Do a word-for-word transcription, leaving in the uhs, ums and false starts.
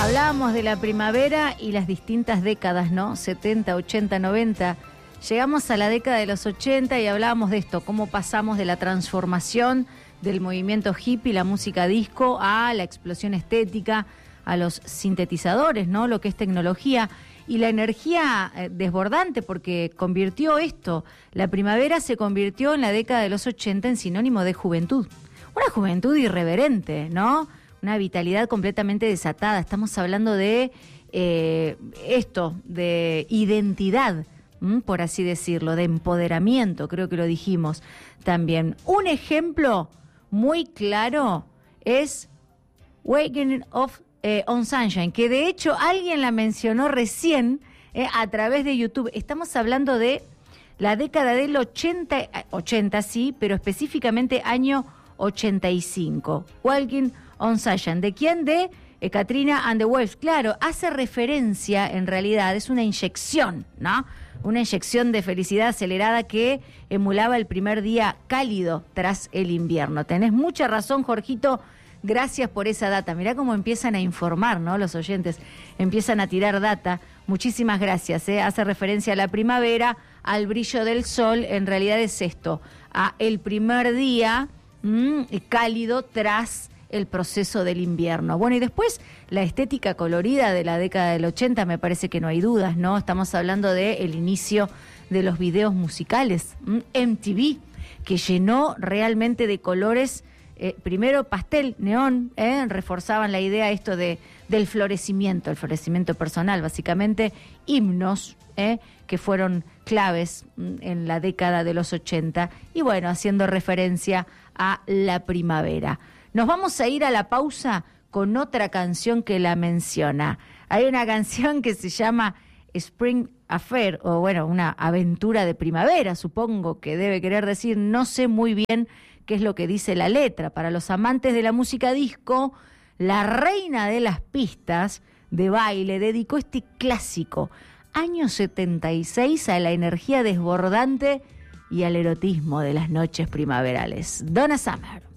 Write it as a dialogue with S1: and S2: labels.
S1: Hablábamos de la primavera y las distintas décadas, ¿no? setenta, ochenta, noventa. Llegamos a la década de los ochenta y hablábamos de esto, cómo pasamos de la transformación del movimiento hippie, la música disco, a la explosión estética, a los sintetizadores, ¿no? Lo que es tecnología y la energía eh, desbordante, porque convirtió esto, la primavera se convirtió en la década de los ochenta en sinónimo de juventud. Una juventud irreverente, ¿no? Una vitalidad completamente desatada. Estamos hablando de eh, esto, de identidad, ¿m? por así decirlo, de empoderamiento, creo que lo dijimos también. Un ejemplo muy claro es Waking Up eh, on Sunshine, que de hecho alguien la mencionó recién eh, a través de YouTube. Estamos hablando de la década del ochenta, ochenta sí, pero específicamente año ochenta y cinco. Walking on Sunshine. ¿De quién? De eh, Katrina and the Waves. Claro, hace referencia, en realidad, es una inyección, ¿no? Una inyección de felicidad acelerada que emulaba el primer día cálido tras el invierno. Tenés mucha razón, Jorgito. Gracias por esa data. Mirá cómo empiezan a informar, ¿no? Los oyentes empiezan a tirar data. Muchísimas gracias, ¿eh? Hace referencia a la primavera, al brillo del sol. En realidad es esto, a el primer día mmm, cálido tras el proceso del invierno. Bueno, y después la estética colorida de la década del ochenta, me parece que no hay dudas, ¿no? Estamos hablando del inicio de los videos musicales, ¿m? M T V, que llenó realmente de colores, eh, primero pastel, neón, ¿eh? reforzaban la idea esto de del florecimiento, el florecimiento personal, básicamente himnos, ¿eh? que fueron claves m, en la década de los ochenta, y bueno, haciendo referencia a la primavera. Nos vamos a ir a la pausa con otra canción que la menciona. Hay una canción que se llama Spring Affair, o bueno, una aventura de primavera, supongo que debe querer decir. No sé muy bien qué es lo que dice la letra. Para los amantes de la música disco, la reina de las pistas de baile dedicó este clásico, año setenta y seis, a la energía desbordante y al erotismo de las noches primaverales. Donna Summer.